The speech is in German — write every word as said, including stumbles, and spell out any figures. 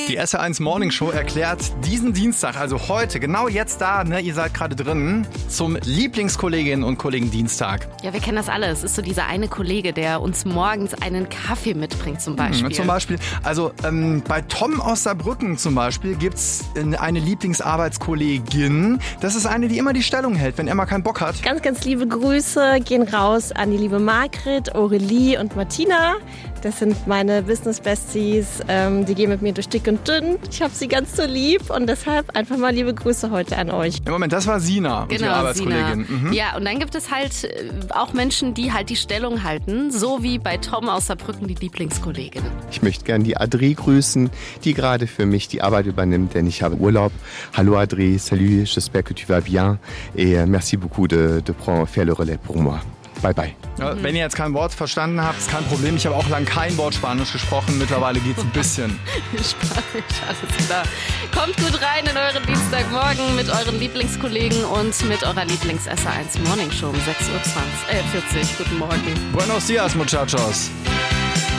Die S R eins Morning Show erklärt diesen Dienstag, also heute, genau jetzt da, ne, ihr seid gerade drin, zum Lieblingskolleginnen und Kollegen Dienstag. Ja, wir kennen das alle. Es ist so dieser eine Kollege, der uns morgens einen Kaffee mitbringt zum Beispiel. Mhm, zum Beispiel, also ähm, bei Tom aus Saarbrücken zum Beispiel gibt es eine Lieblingsarbeitskollegin. Das ist eine, die immer die Stellung hält, wenn er mal keinen Bock hat. Ganz, ganz liebe Grüße gehen raus an die liebe Margret, Aurelie und Martina. Das sind meine Business-Besties. Ähm, die gehen mit mir durch dick und dünn. Ich habe sie ganz so lieb und deshalb einfach mal liebe Grüße heute an euch. Im Moment, das war Sina, genau, die Arbeitskollegin. Sina. Mhm. Ja, und dann gibt es halt äh, auch Menschen, die halt die Stellung halten, so wie bei Tom aus Saarbrücken die Lieblingskollegin. Ich möchte gerne die Adrie grüßen, die gerade für mich die Arbeit übernimmt, denn ich habe Urlaub. Hallo Adrie, salut, j'espère que tu vas bien et merci beaucoup de, de prendre, faire le relais pour moi. Bye, bye. Ja, mhm. Wenn ihr jetzt kein Wort verstanden habt, ist kein Problem. Ich habe auch lange kein Wort Spanisch gesprochen. Mittlerweile geht es ein bisschen. Spanisch, alles klar. Kommt gut rein in euren Dienstagmorgen mit euren Lieblingskollegen und mit eurer Lieblings-S R eins Morning Show um sechs Uhr vierzig. Guten Morgen. Buenos dias, muchachos.